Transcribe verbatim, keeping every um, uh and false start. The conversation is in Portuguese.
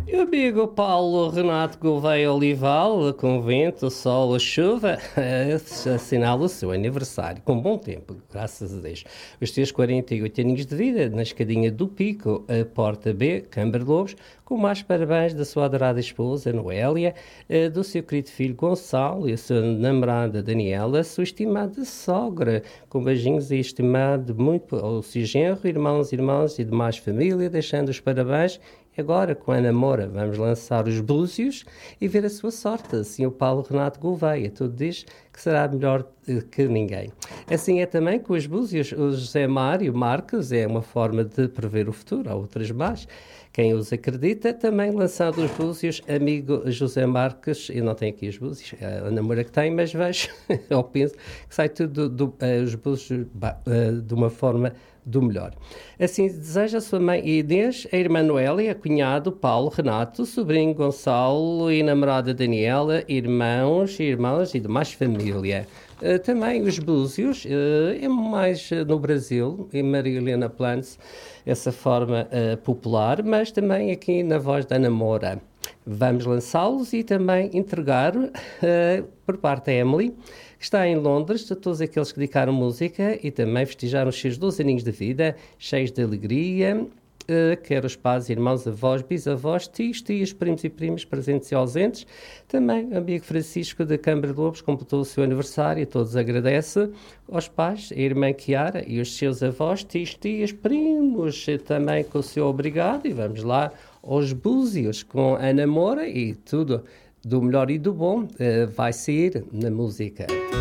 Meu amigo Paulo Renato Gouveia Olival, com vento, sol, chuva, assinala o seu aniversário, com bom tempo, graças a Deus. Os seus quarenta e oito aninhos de vida, na escadinha do Pico, a Porta B, Câmara de Lobos, com mais parabéns da sua adorada esposa, Noélia, do seu querido filho Gonçalo e a sua namorada Daniela, a sua estimada sogra, com beijinhos e estimado muito ao seu genro, irmãos, irmãs e demais família, deixando os parabéns. Agora, com a namora, vamos lançar os búzios e ver a sua sorte. Assim, o Paulo Renato Gouveia, tudo diz que será melhor que ninguém. Assim é também com os búzios. O José Mário Marques é uma forma de prever o futuro, há outras mais. Quem os acredita, também lançando os búzios, amigo José Marques, eu não tenho aqui os búzios, é a namora que tem, mas vejo, ou penso, que sai tudo, do, do, uh, os búzios uh, de uma forma do melhor. Assim deseja a sua mãe Inês, a irmã Noélia, cunhado Paulo Renato, sobrinho Gonçalo e namorada Daniela, irmãos e irmãs e demais família. Uh, também os búzios, uh, é mais uh, no Brasil, em Maria Helena Plants, essa forma uh, popular, mas também aqui na voz da namora. Vamos lançá-los e também entregar uh, por parte da Emily, que está em Londres, a todos aqueles que dedicaram música e também festejaram os seus doze aninhos de vida, cheios de alegria, uh, quer os pais, irmãos, avós, bisavós, tios, tias, primos e primas, presentes e ausentes. Também o amigo Francisco da Câmara de Lobos completou o seu aniversário, a todos agradece, aos pais, a irmã Chiara e os seus avós, tios, tias, primos, também com o seu obrigado, e vamos lá aos búzios com a namora e tudo do melhor e do bom uh, vai sair na música.